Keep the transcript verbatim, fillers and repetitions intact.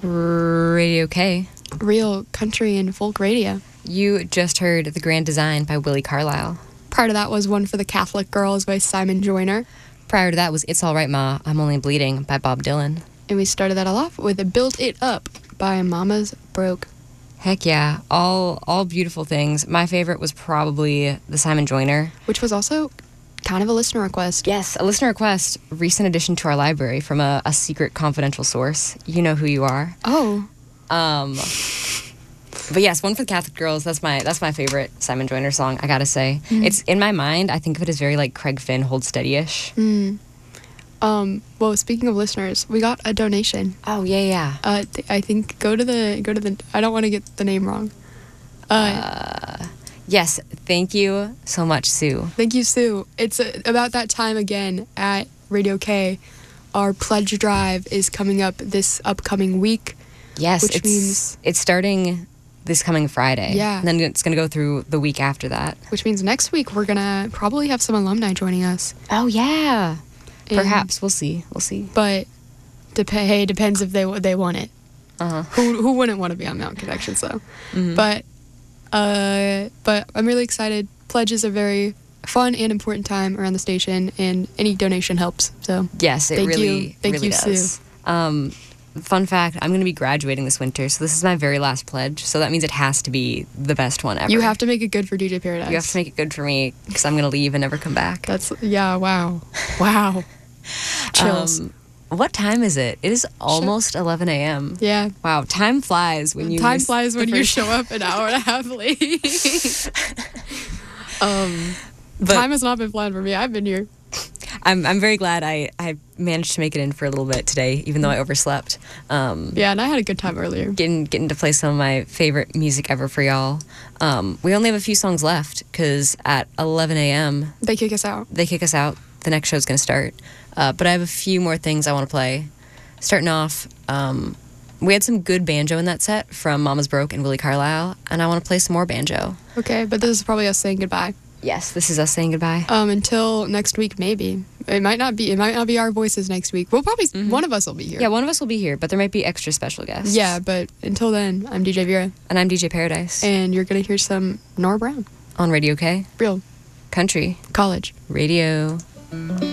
Radio K. Real country and folk radio. You just heard The Grand Design by Willie Carlisle. Prior to that was One for the Catholic Girls by Simon Joyner. Prior to that was It's All Right Ma, I'm Only Bleeding by Bob Dylan. And we started that all off with Build It Up by Mama's Broke. Heck yeah, all all beautiful things. My favorite was probably the Simon Joyner. Which was also kind of a listener request. Yes, a listener request, recent addition to our library from a, a secret confidential source. You know who you are. Oh. Um, but yes, One for the Catholic Girls, that's my that's my favorite Simon Joyner song, I gotta say. Mm. It's, in my mind, I think of it as very like Craig Finn, Hold Steady-ish. Mm. Um, well, speaking of listeners, we got a donation. Oh, yeah, yeah. Uh, th- I think, go to the, go to the, I don't want to get the name wrong. Uh, uh, yes, thank you so much, Sue. Thank you, Sue. It's uh, about that time again at Radio K. Our pledge drive is coming up this upcoming week. Yes, which it's, means it's starting this coming Friday. Yeah. And then it's going to go through the week after that. Which means next week we're going to probably have some alumni joining us. Oh, yeah. And, Perhaps. We'll see. We'll see. But, dep- hey, depends if they they want it. Uh-huh. Who who wouldn't want to be on Mountain Connections, though? Mm-hmm. But, uh, but I'm really excited. Pledges are very fun and important time around the station, and any donation helps. So yes, it thank really, you. Thank really you, does. Sue. Um, fun fact, I'm going to be graduating this winter, so this is my very last pledge, so that means it has to be the best one ever. You have to make it good for D J Paradise. You have to make it good for me, because I'm going to leave and never come back. That's, yeah, wow. Wow. Chills. Um, what time is it? It is almost eleven a.m. Yeah. Wow, time flies when you Time miss flies the when you first- show up an hour and a half late. um, But time has not been flying for me. I've been here. I'm I'm very glad I, I managed to make it in for a little bit today, even though I overslept. Um, Yeah, and I had a good time earlier. Getting getting to play some of my favorite music ever for y'all. Um, we only have a few songs left because at eleven a.m. They kick us out. they kick us out. The next show's gonna start. Uh, but I have a few more things I want to play. Starting off, um, we had some good banjo in that set from Mama's Broke and Willie Carlisle, and I want to play some more banjo. Okay, but this is probably us saying goodbye. Yes, this is us saying goodbye. Um, until next week, maybe. It might not be. It might not be our voices next week. We'll probably Mm-hmm. one of us will be here. Yeah, one of us will be here, but there might be extra special guests. Yeah, but until then, I'm D J Vera, And I'm D J Paradise and you're gonna hear some Nora Brown, on Radio K. real Country college. Radio. Mm-hmm.